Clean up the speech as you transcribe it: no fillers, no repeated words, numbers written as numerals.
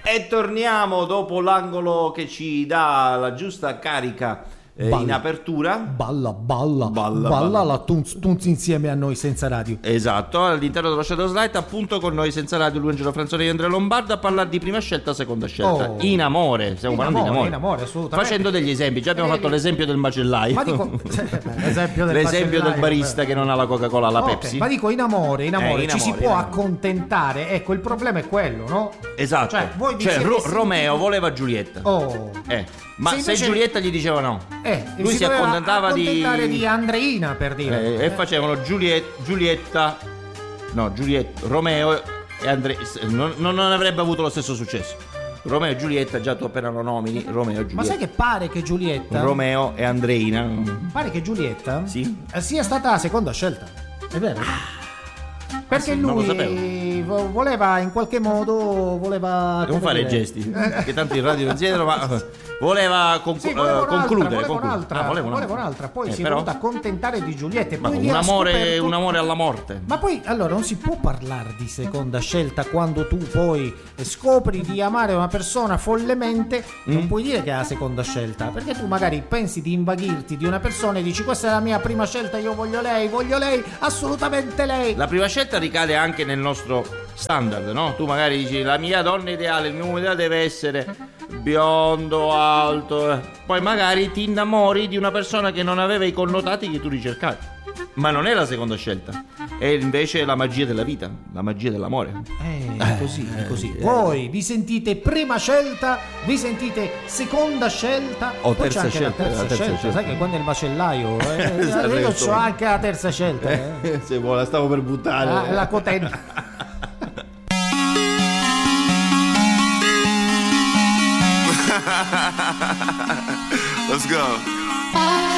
E torniamo dopo l'angolo che ci dà la giusta carica in apertura. Balla la Tunz insieme a noi senza radio. Esatto, all'interno dello Shadow Slide, appunto, con noi senza radio lui Angelo Franzoni e Andrea Lombardo a parlare di prima scelta, seconda scelta. In amore, stiamo parlando in amore, assolutamente. Facendo degli esempi, già abbiamo fatto l'esempio del macellaio. Ma dico, l'esempio del barista che non ha la Coca-Cola, la Pepsi. Ma dico in amore ci si può accontentare. Ecco, il problema è quello, no? Esatto. Romeo voleva Giulietta. Ma se Giulietta gli diceva no, lui si accontentava di Andreina, per dire. E facevano Romeo e Andrea. Non avrebbe avuto lo stesso successo. Romeo e Giulietta, già tu appena lo nomini, Romeo e Giulietta. Ma sai che pare che Giulietta, Romeo e Andreina, pare che Giulietta sia stata la seconda scelta. È vero? Perché lui voleva in qualche modo non fare i gesti che tanto in radio non si vedono, ma voleva concludere. Voleva un'altra. Poi si è voluta accontentare di Giulietta e poi un amore alla morte. Ma poi allora non si può parlare di seconda scelta quando tu poi scopri di amare una persona follemente. Non puoi dire che è la seconda scelta, perché tu magari pensi di invaghirti di una persona e dici questa è la mia prima scelta, io voglio lei, assolutamente lei. La prima scelta ricade anche nel nostro standard, no? Tu magari dici la mia donna ideale, il mio uomo ideale deve essere biondo, alto, poi magari ti innamori di una persona che non aveva i connotati che tu ricercavi, ma non è la seconda scelta, è invece la magia della vita, la magia dell'amore. È così. Voi vi sentite prima scelta, vi sentite seconda scelta o terza scelta. La terza scelta. Sai che quando è il macellaio io c'ho anche la terza scelta. Se vuoi, la stavo per buttare. La cotenza. Let's go.